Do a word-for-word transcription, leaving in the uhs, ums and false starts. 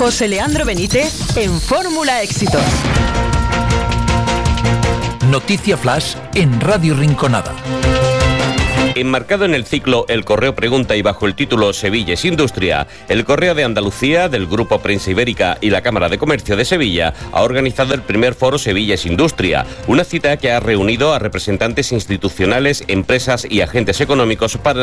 José Leandro Benítez en Fórmula Éxitos. Noticia Flash en Radio Rinconada. Enmarcado en el ciclo El Correo Pregunta y bajo el título Sevilla es Industria, el Correo de Andalucía, del Grupo Prensa Ibérica y la Cámara de Comercio de Sevilla ha organizado el primer foro Sevilla es Industria, una cita que ha reunido a representantes institucionales, empresas y agentes económicos para